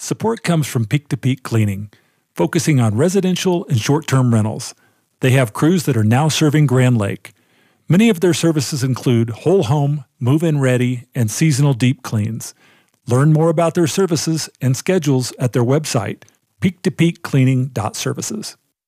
Support comes from Peak to Peak Cleaning, focusing on residential and short-term rentals. They have crews that are now serving Grand Lake. Many of their services include whole home, move-in ready, and seasonal deep cleans. Learn more about their services and schedules at their website, peaktopeakcleaning.services.